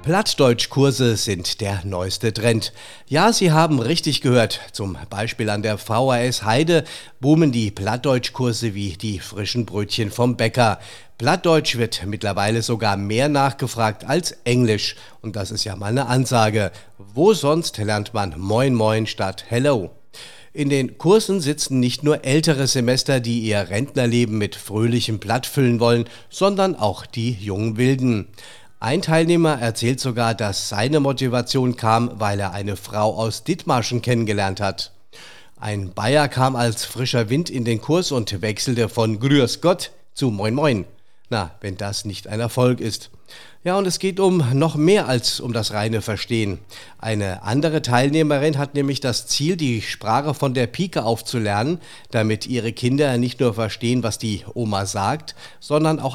Plattdeutschkurse sind der neueste Trend. Ja, Sie haben richtig gehört. Zum Beispiel an der VHS Heide boomen die Plattdeutschkurse wie die frischen Brötchen vom Bäcker. Plattdeutsch wird mittlerweile sogar mehr nachgefragt als Englisch. Und das ist ja mal eine Ansage. Wo sonst lernt man Moin Moin statt Hello? In den Kursen sitzen nicht nur ältere Semester, die ihr Rentnerleben mit fröhlichem Platt füllen wollen, sondern auch die jungen Wilden. Ein Teilnehmer erzählt sogar, dass seine Motivation kam, weil er eine Frau aus Dithmarschen kennengelernt hat. Ein Bayer kam als frischer Wind in den Kurs und wechselte von Grüß Gott zu Moin Moin. Na, wenn das nicht ein Erfolg ist. Ja, und es geht um noch mehr als um das reine Verstehen. Eine andere Teilnehmerin hat nämlich das Ziel, die Sprache von der Pike auf zu lernen, damit ihre Kinder nicht nur verstehen, was die Oma sagt, sondern auch